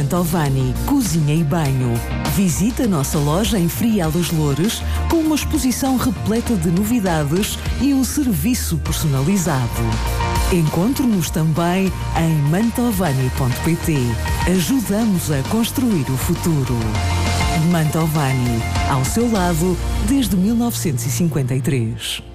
Mantovani Cozinha e Banho. Visite a nossa loja em Frial dos Loures com uma exposição repleta de novidades e um serviço personalizado. Encontre-nos também em mantovani.pt. Ajudamos a construir o futuro. Mantovani, ao seu lado desde 1953.